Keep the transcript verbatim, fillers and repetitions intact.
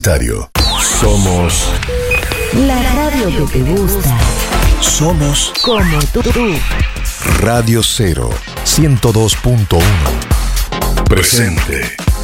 Somos la radio que te gusta. Somos Como tú. Radio Cero ciento dos punto uno. Presente.